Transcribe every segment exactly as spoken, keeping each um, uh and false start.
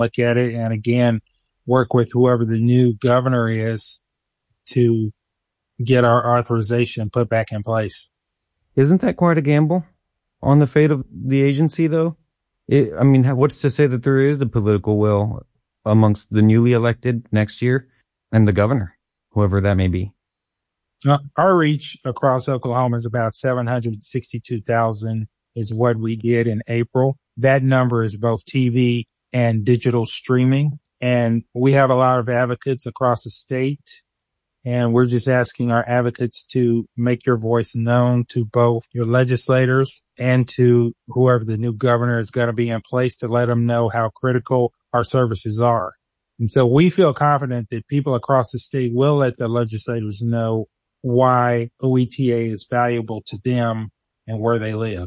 look at it and, again, work with whoever the new governor is to get our authorization put back in place. Isn't that quite a gamble on the fate of the agency, though? It, I mean, what's to say that there is the political will amongst the newly elected next year and the governor, whoever that may be? Uh, our reach across Oklahoma is about seven hundred sixty-two thousand is what we did in April. That number is both T V and digital streaming. And we have a lot of advocates across the state. And we're just asking our advocates to make your voice known to both your legislators and to whoever the new governor is going to be in place to let them know how critical our services are. And so we feel confident that people across the state will let the legislators know why O E T A is valuable to them and where they live.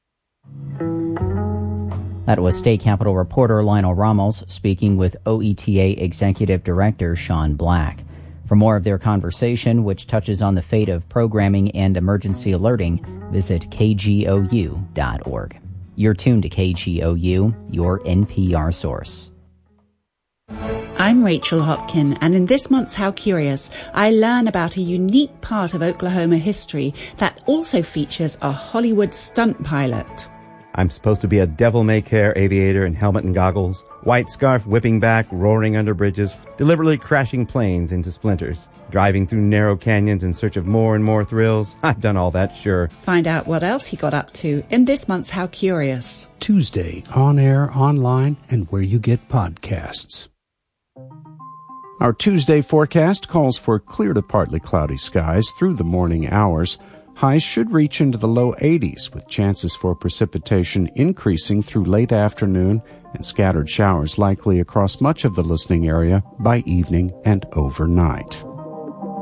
That was State Capitol reporter Lionel Ramos speaking with O E T A Executive Director Sean Black. For more of their conversation, which touches on the fate of programming and emergency alerting, visit K G O U dot org. You're tuned to K G O U, your N P R source. I'm Rachel Hopkin, and in this month's How Curious, I learn about a unique part of Oklahoma history that also features a Hollywood stunt pilot. I'm supposed to be a devil-may-care aviator in helmet and goggles, white scarf whipping back, roaring under bridges, deliberately crashing planes into splinters, driving through narrow canyons in search of more and more thrills. I've done all that, sure. Find out what else he got up to in this month's How Curious. Tuesday, on air, online, and where you get podcasts. Our Tuesday forecast calls for clear to partly cloudy skies through the morning hours. Highs should reach into the low eighties, with chances for precipitation increasing through late afternoon and scattered showers likely across much of the listening area by evening and overnight.